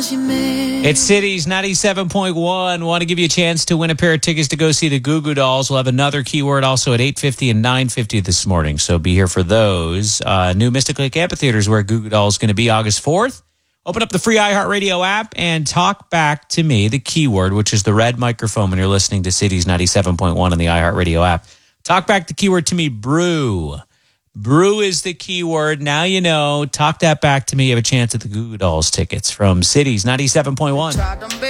It's Cities 97.1. Want to give you a chance to win a pair of tickets to go see the Goo Goo Dolls. We'll have another keyword also at 8:50 and 9:50 this morning, so be here for those. New Mystic Lake Amphitheater is where Goo Goo Dolls is going to be August 4th. Open up the free iHeartRadio app and talk back to me, the keyword, which is the red microphone when you're listening to Cities 97.1 on the iHeartRadio app. Talk back the keyword to me, brew. Brew is the keyword. Now you know. Talk that back to me. You have a chance at the Goo Goo Dolls tickets from Cities 97.1.